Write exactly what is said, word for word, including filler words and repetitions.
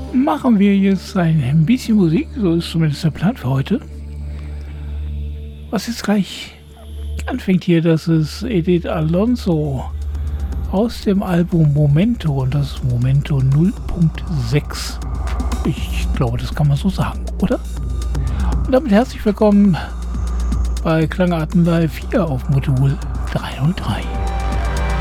machen wir jetzt ein bisschen Musik, so ist zumindest der Plan für heute. Was jetzt gleich anfängt hier, das ist Edith Alonso aus dem Album Momento und das ist Momento null Punkt sechs. Ich glaube, das kann man so sagen, oder? Und damit herzlich willkommen bei Klangarten Live hier auf Modul dreihundertdrei.